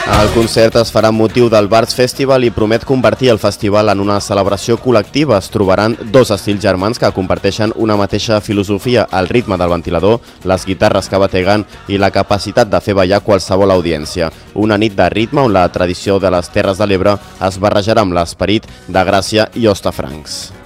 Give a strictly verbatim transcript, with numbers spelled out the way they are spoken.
El concert es farà amb motiu del Bards Festival i promet convertir el festival en una celebració col·lectiva. Es trobaran dos estils germans que comparteixen una mateixa filosofia, el ritme del ventilador, les guitarres que bateguen i la capacitat de fer ballar qualsevol audiència. Una nit de ritme on la tradició de les Terres de l'Ebre es barrejarà amb l'esperit de Gràcia i Hostafrancs.